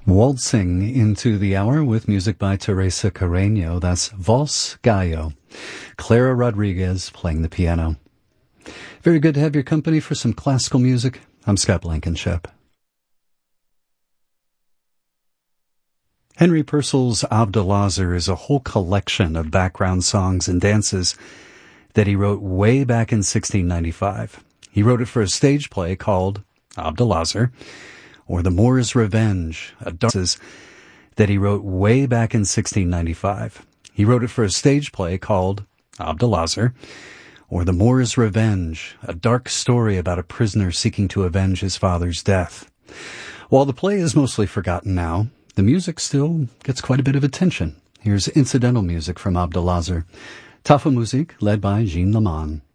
Waltzing into the hour with music by Teresa Carreño. That's Vals Gallo. Clara Rodriguez playing the piano. Very good to have your company for some classical music. I'm Scott Blankenship. Henry Purcell's Abdelazar is a whole collection of background songs and dances that he wrote way back in 1695. He wrote it for a stage play called Abdelazar, or The Moor's Revenge, a dances that he wrote way back in 1695. He wrote it for a stage play called Abdelazar, or The Moor's Revenge, a dark story about a prisoner seeking to avenge his father's death. While the play is mostly forgotten now, the music still gets quite a bit of attention. Here's incidental music from Abdelazar, Tafelmusik led by Jean Leman.